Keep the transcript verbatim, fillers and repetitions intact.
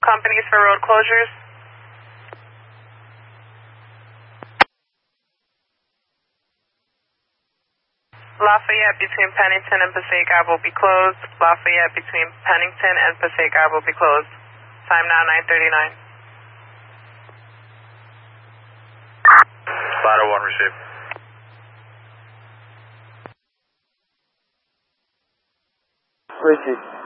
companies for road closures. Lafayette between Pennington and Passaic Ave will be closed. Lafayette between Pennington and Passaic Ave will be closed. Time now nine thirty-nine. Ladder one received. Richard.